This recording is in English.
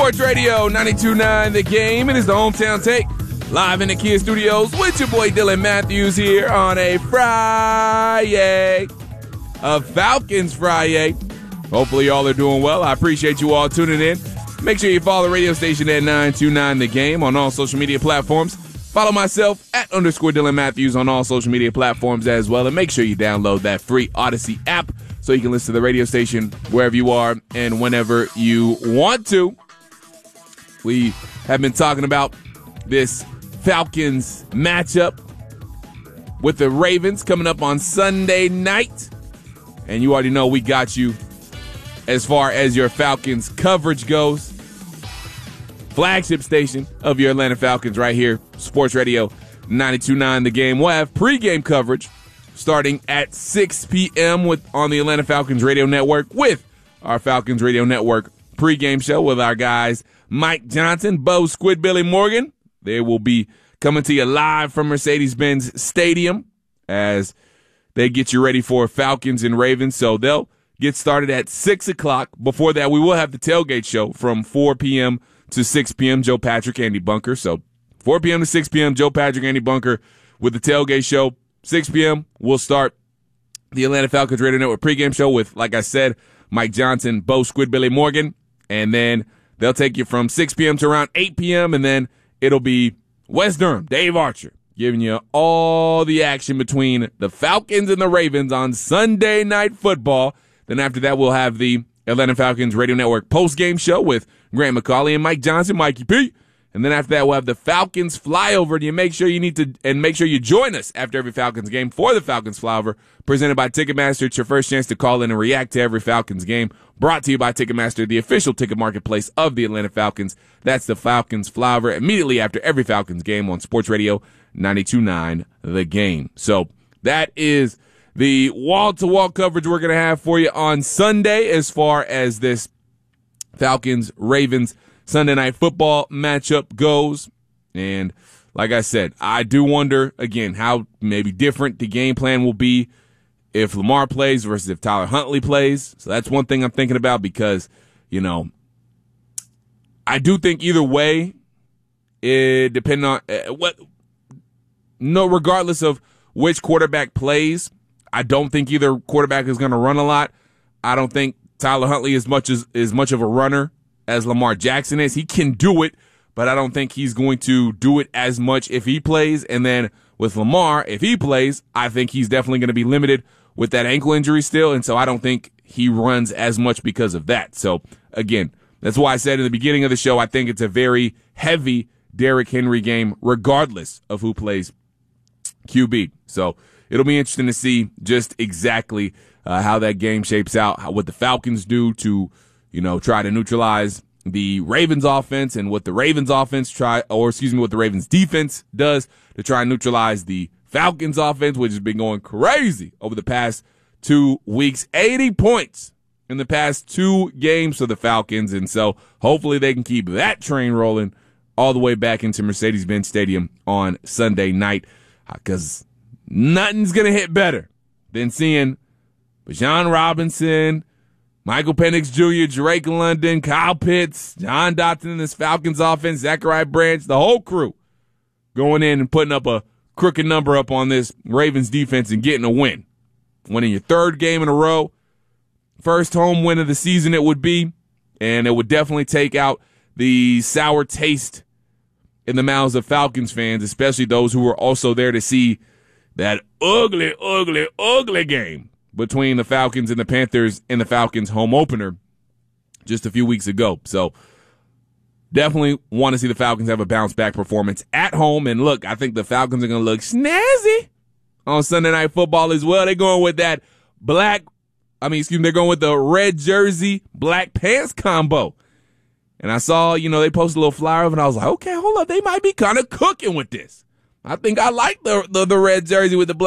Sports Radio 92.9 The Game. It is the Hometown Take, live in the Kia Studios with your boy Dylan Matthews here on a Friday, a Falcons Friday. Hopefully y'all are doing well. I appreciate you all tuning in. Make sure you follow the radio station at 929 The Game on all social media platforms. Follow myself at _Dylan Matthews on all social media platforms as well. And make sure you download that free Odyssey app so you can listen to the radio station wherever you are and whenever you want to. We have been talking about this Falcons matchup with the Ravens coming up on Sunday night. And you already know we got you as far as your Falcons coverage goes. Flagship station of your Atlanta Falcons right here, Sports Radio 92.9 The Game. We'll have pregame coverage starting at 6 p.m. on the Atlanta Falcons Radio Network with our Falcons Radio Network pregame show with our guys Mike Johnson, Bo Squidbilly Morgan. They will be coming to you live from Mercedes-Benz Stadium as they get you ready for Falcons and Ravens. So they'll get started at 6 o'clock. Before that, we will have the tailgate show from 4 p.m. to 6 p.m. Joe Patrick, Andy Bunker. So 4 p.m. to 6 p.m. Joe Patrick, Andy Bunker with the tailgate show. 6 p.m. we'll start the Atlanta Falcons Radio Network pregame show with, like I said, Mike Johnson, Bo Squidbilly Morgan. And then they'll take you from 6 p.m. to around 8 p.m. And then it'll be Wes Durham, Dave Archer, giving you all the action between the Falcons and the Ravens on Sunday Night Football. Then after that, we'll have the Atlanta Falcons Radio Network postgame show with Grant McCauley and Mike Johnson, Mikey P. And then after that, we'll have the Falcons Flyover. And you make sure you join us after every Falcons game for the Falcons Flyover, presented by Ticketmaster. It's your first chance to call in and react to every Falcons game. Brought to you by Ticketmaster, the official ticket marketplace of the Atlanta Falcons. That's the Falcons Flyover immediately after every Falcons game on Sports Radio 92.9 The Game. So that is the wall-to-wall coverage we're going to have for you on Sunday as far as this Falcons-Ravens Sunday Night Football matchup goes. And like I said, I do wonder, again, how maybe different the game plan will be if Lamar plays versus if Tyler Huntley plays. So that's one thing I'm thinking about because, I do think either way, it depending on regardless of which quarterback plays, I don't think either quarterback is going to run a lot. I don't think Tyler Huntley is much of a runner as Lamar Jackson is. He can do it, but I don't think he's going to do it as much if he plays. And then with Lamar, if he plays, I think he's definitely going to be limited with that ankle injury still. And so I don't think he runs as much because of that. So again, that's why I said in the beginning of the show, I think it's a very heavy Derrick Henry game, regardless of who plays QB. So it'll be interesting to see just exactly how that game shapes out, what the Falcons do to, try to neutralize the Ravens offense and what the Ravens what the Ravens defense does to try and neutralize the Falcons offense, which has been going crazy over the past 2 weeks. 80 points in the past 2 games for the Falcons. And so hopefully they can keep that train rolling all the way back into Mercedes-Benz Stadium on Sunday night, because nothing's going to hit better than seeing Bijan Robinson, Michael Penix Jr., Drake London, Kyle Pitts, John Dotson in this Falcons offense, Zachariah Branch, the whole crew going in and putting up a crooked number up on this Ravens defense and getting a win. Winning your 3rd game in a row, first home win of the season it would be, and it would definitely take out the sour taste in the mouths of Falcons fans, especially those who were also there to see that ugly, ugly, ugly game between the Falcons and the Panthers in the Falcons home opener just a few weeks ago. So definitely want to see the Falcons have a bounce-back performance at home. And look, I think the Falcons are going to look snazzy on Sunday Night Football as well. They're going with that they're going with the red jersey, black pants combo. And I saw, they posted a little flyer of it, and I was like, okay, hold up, they might be kind of cooking with this. I think I like the red jersey with the black